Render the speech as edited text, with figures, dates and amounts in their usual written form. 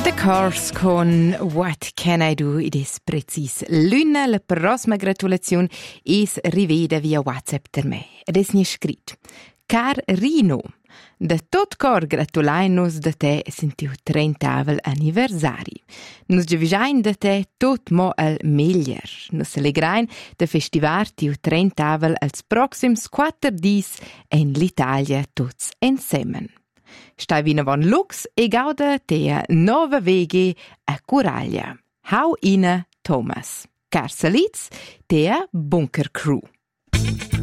The Cars con What Can I Do? Ed es precis l'una, la prossima gratulazione es riveda via WhatsApp per me. Ed es ni scrit. Car Rino, da tot cor gratulai nus da te sentiu 30 anniversari. Nus giavisain da te tot mo al meglier. Nus allegrain da festivar tiu 30 als proxims 4 dis en l'Italia tots ensemmen. Stai vinavon lux e gauda tea nova vege a Curaglia. Hau ina Thomas. Car salits tea Bunker Crew.